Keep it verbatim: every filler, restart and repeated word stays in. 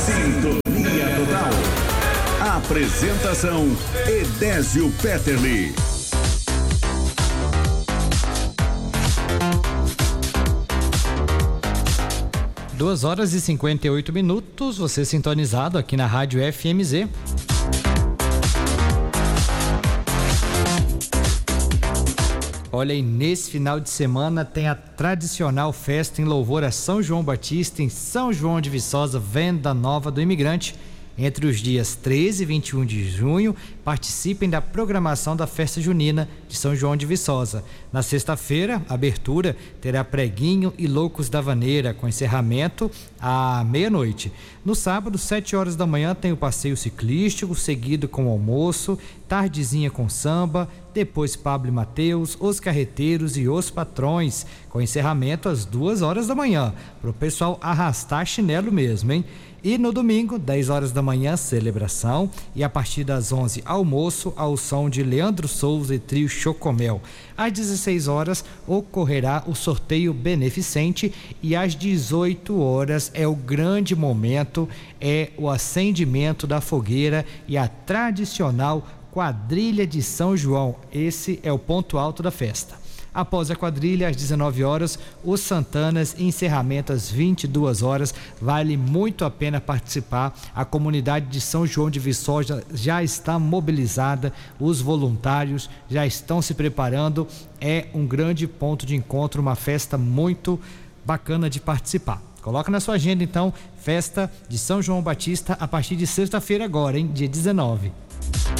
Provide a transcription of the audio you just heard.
Sintonia Total. Apresentação Edésio Petterle. Duas horas e cinquenta e oito minutos, você sintonizado aqui na Rádio F M Z. Olha aí, nesse final de semana tem a tradicional festa em louvor a São João Batista em São João de Viçosa, Venda Nova do Imigrante. Entre os dias treze e vinte e um de junho, participem da programação da festa junina de São João de Viçosa. Na sexta-feira, a abertura terá preguinho e loucos da vaneira, com encerramento à meia-noite. No sábado, sete horas da manhã, tem o passeio ciclístico, seguido com o almoço, tardezinha com samba, depois Pablo e Mateus, os carreteiros e os patrões, com encerramento às duas horas da manhã, para o pessoal arrastar chinelo mesmo, hein? E no domingo, dez horas da manhã, celebração, e a partir das onze, almoço ao som de Leandro Souza e trio Chocomel. Às dezesseis horas ocorrerá o sorteio beneficente e às dezoito horas é o grande momento, é o acendimento da fogueira e a tradicional quadrilha de São João. Esse é o ponto alto da festa. Após a quadrilha, às dezenove horas, os Santanas, encerramento às vinte e duas horas. Vale muito a pena participar. A comunidade de São João de Viçosa já está mobilizada, os voluntários já estão se preparando. É um grande ponto de encontro, uma festa muito bacana de participar. Coloca na sua agenda, então, festa de São João Batista a partir de sexta-feira agora, hein? Dia dezenove.